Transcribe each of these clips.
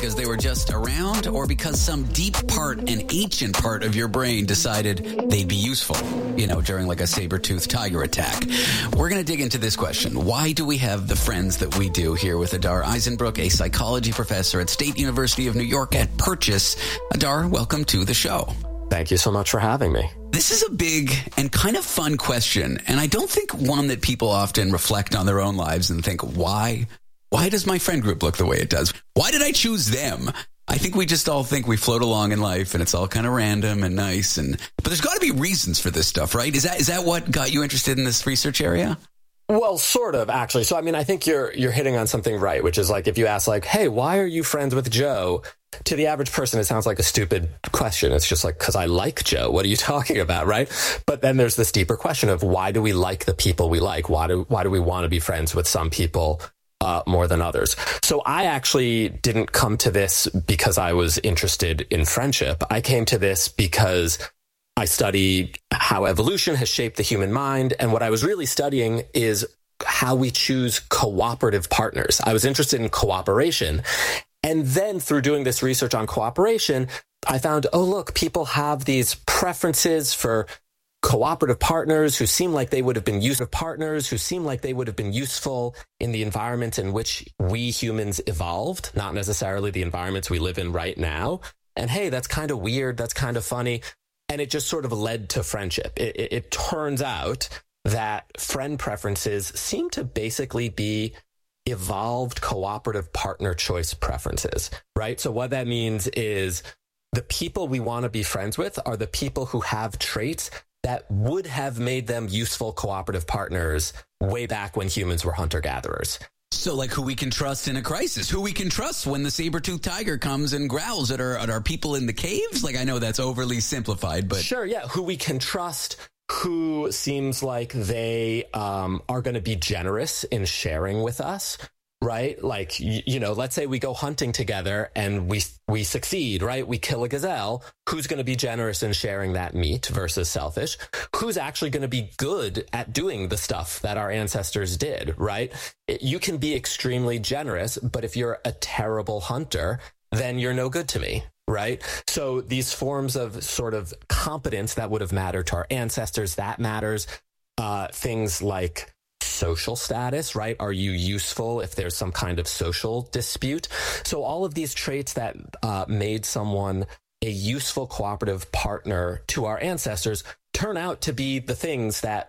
because they were just around or because some deep part, an ancient part of your brain decided they'd be useful, during like a saber-toothed tiger attack? We're going to dig into this question. Why do we have the friends that we do here with Adar Eisenbrook, a psychology professor at State University of New York at Purchase? Adar, welcome to the show. Thank you so much for having me. This is a big and kind of fun question, and I don't think one that people often reflect on their own lives and think, why? Why does my friend group look the way it does? Why did I choose them? I think we just all think we float along in life and it's all kind of random and nice. But there's got to be reasons for this stuff, right? Is that what got you interested in this research area? Well, sort of, actually. So, I think you're hitting on something right, which is like if you ask like, hey, why are you friends with Joe? To the average person, it sounds like a stupid question. It's just like, because I like Joe. What are you talking about, right? But then there's this deeper question of why do we like the people we like? Why do we want to be friends with some people more than others? So I actually didn't come to this because I was interested in friendship. I came to this because I study how evolution has shaped the human mind. And what I was really studying is how we choose cooperative partners. I was interested in cooperation. And then through doing this research on cooperation, I found, oh, look, people have these preferences for cooperative partners who seem like they would have been useful in the environment in which we humans evolved, not necessarily the environments we live in right now. And hey, that's kind of weird. That's kind of funny. And it just sort of led to friendship. It turns out that friend preferences seem to basically be evolved cooperative partner choice preferences, right? So what that means is the people we want to be friends with are the people who have traits that would have made them useful cooperative partners way back when humans were hunter-gatherers. So like who we can trust in a crisis, who we can trust when the saber-toothed tiger comes and growls at our people in the caves. Like, I know that's overly simplified, but sure. Yeah. Who we can trust, who seems like they are going to be generous in sharing with us, right? Like, let's say we go hunting together and we succeed, right? We kill a gazelle. Who's going to be generous in sharing that meat versus selfish? Who's actually going to be good at doing the stuff that our ancestors did, right? You can be extremely generous, but if you're a terrible hunter, then you're no good to me. Right. So these forms of sort of competence that would have mattered to our ancestors, that matters. Things like social status, right? Are you useful if there's some kind of social dispute? So all of these traits that made someone a useful cooperative partner to our ancestors turn out to be the things that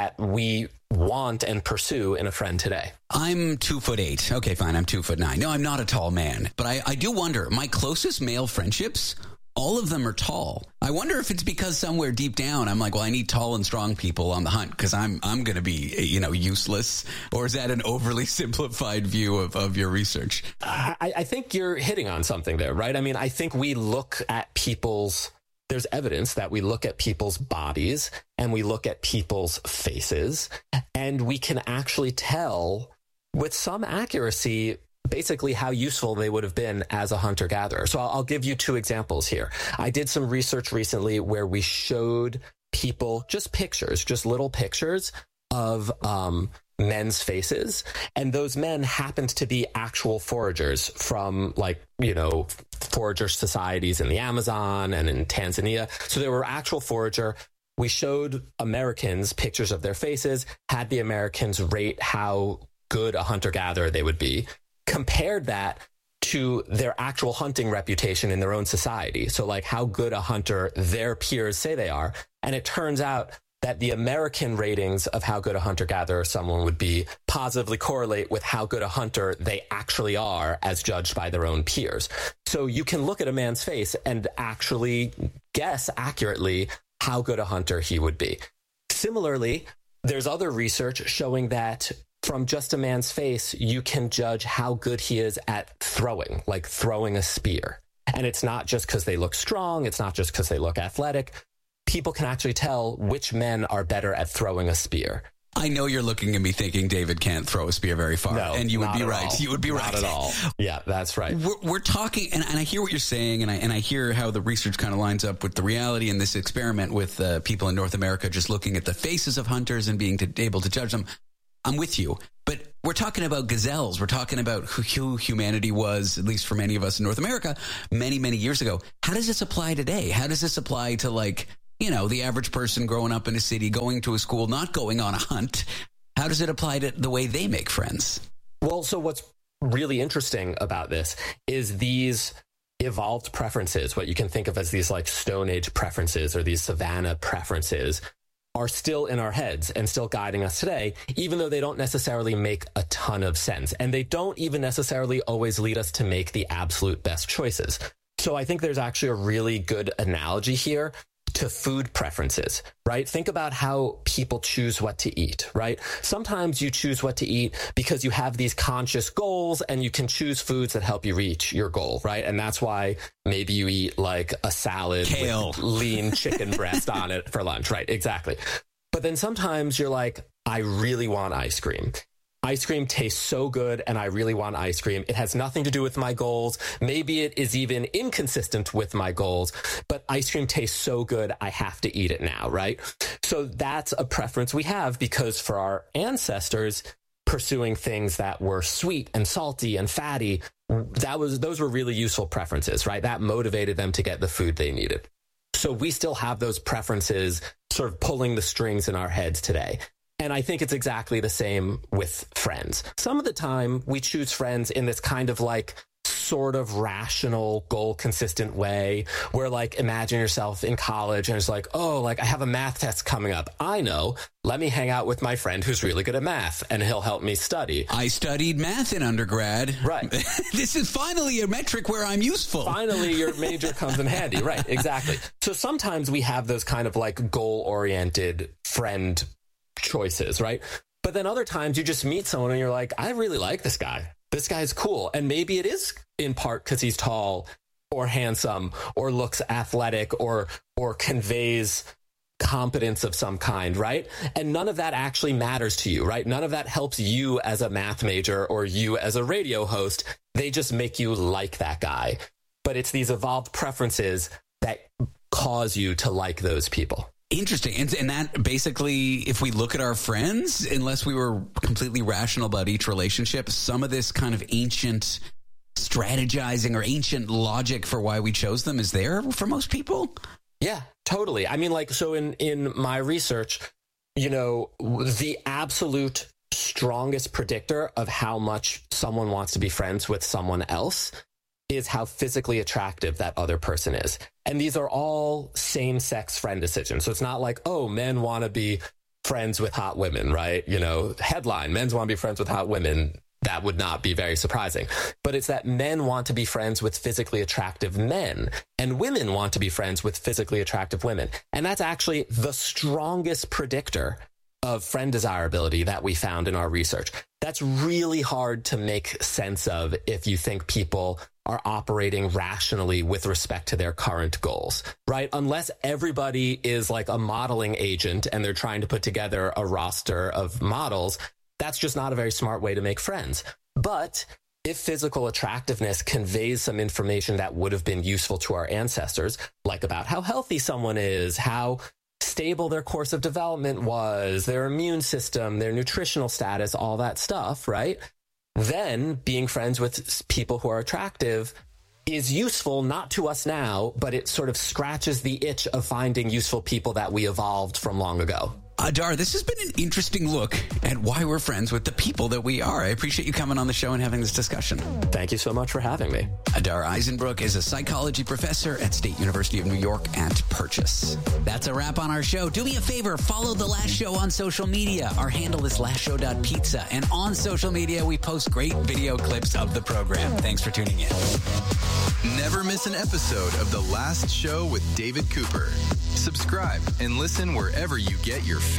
we want and pursue in a friend today. I'm 2'8". Okay, fine. I'm 2'9". No, I'm not a tall man, but I do wonder, my closest male friendships, all of them are tall. I wonder if it's because somewhere deep down, I'm like, well, I need tall and strong people on the hunt because I'm going to be, useless. Or is that an overly simplified view of your research? I think you're hitting on something there, right? I think we look at there's evidence that we look at people's bodies and we look at people's faces, and we can actually tell with some accuracy basically how useful they would have been as a hunter-gatherer. So I'll give you two examples here. I did some research recently where we showed people just little pictures of men's faces. And those men happened to be actual foragers from forager societies in the Amazon and in Tanzania. So they were actual forager. We showed Americans pictures of their faces, had the Americans rate how good a hunter-gatherer they would be, compared that to their actual hunting reputation in their own society. So like how good a hunter their peers say they are. And it turns out that the American ratings of how good a hunter-gatherer someone would be positively correlate with how good a hunter they actually are as judged by their own peers. So you can look at a man's face and actually guess accurately how good a hunter he would be. Similarly, there's other research showing that from just a man's face, you can judge how good he is at throwing, like throwing a spear. And it's not just because they look strong. It's not just because they look athletic. People can actually tell which men are better at throwing a spear. I know you're looking at me thinking David can't throw a spear very far. No, and you would be right. All. You would be not right. Not at all. Yeah, that's right. We're talking, and I hear what you're saying, and I hear how the research kind of lines up with the reality in this experiment with people in North America just looking at the faces of hunters and being able to judge them. I'm with you. But We're talking about gazelles. We're talking about who humanity was, at least for many of us in North America, many, many years ago. How does this apply today? How does this apply to, like, you know, the average person growing up in a city, going to a school, not going on a hunt? How does it apply to the way they make friends? Well, so what's really interesting about this is these evolved preferences, what you can think of as these like Stone Age preferences or these savanna preferences, are still in our heads and still guiding us today, even though they don't necessarily make a ton of sense. And they don't even necessarily always lead us to make the absolute best choices. So I think there's actually a really good analogy here to food preferences, right? Think about how people choose what to eat, right? Sometimes you choose what to eat because you have these conscious goals and you can choose foods that help you reach your goal, right? And that's why maybe you eat like a salad Kale. with lean chicken breast on it for lunch, right? Exactly. But then sometimes you're like, I really want ice cream. Ice cream tastes so good and I really want ice cream. It has nothing to do with my goals. Maybe it is even inconsistent with my goals, but ice cream tastes so good, I have to eat it now, right? So that's a preference we have because for our ancestors, pursuing things that were sweet and salty and fatty, those were really useful preferences, right? That motivated them to get the food they needed. So we still have those preferences sort of pulling the strings in our heads today. And I think it's exactly the same with friends. Some of the time we choose friends in this kind of like sort of rational, goal consistent way where like imagine yourself in college and it's like, oh, like I have a math test coming up. I know. Let me hang out with my friend who's really good at math and he'll help me study. I studied math in undergrad. Right. This is finally a metric where I'm useful. Finally, your major comes in handy. Right. Exactly. So sometimes we have those kind of like goal-oriented friend choices, right? But then other times you just meet someone and you're like, I really like this guy. This guy's cool. And maybe it is in part because he's tall or handsome or looks athletic or conveys competence of some kind, right? And none of that actually matters to you, right? None of that helps you as a math major or you as a radio host. They just make you like that guy. But it's these evolved preferences that cause you to like those people. Interesting. And that basically, if we look at our friends, unless we were completely rational about each relationship, some of this kind of ancient strategizing or ancient logic for why we chose them is there for most people. Yeah, totally. I mean, like, so in my research, you know, the absolute strongest predictor of how much someone wants to be friends with someone else is how physically attractive that other person is. And these are all same-sex friend decisions. So it's not like, oh, men want to be friends with hot women, right? You know, headline, men want to be friends with hot women. That would not be very surprising. But it's that men want to be friends with physically attractive men and women want to be friends with physically attractive women. And that's actually the strongest predictor of friend desirability that we found in our research. That's really hard to make sense of if you think people are operating rationally with respect to their current goals, right? Unless everybody is like a modeling agent and they're trying to put together a roster of models, that's just not a very smart way to make friends. But if physical attractiveness conveys some information that would have been useful to our ancestors, like about how healthy someone is, how stable their course of development was, their immune system, their nutritional status, all that stuff, right? Then being friends with people who are attractive is useful, not to us now, but it sort of scratches the itch of finding useful people that we evolved from long ago. Adar, this has been an interesting look at why we're friends with the people that we are. I appreciate you coming on the show and having this discussion. Thank you so much for having me. Adar Eisenbrook is a psychology professor at State University of New York at Purchase. That's a wrap on our show. Do me a favor, follow The Last Show on social media. Our handle is lastshow.pizza. And on social media, we post great video clips of the program. Thanks for tuning in. Never miss an episode of The Last Show with David Cooper. Subscribe and listen wherever you get your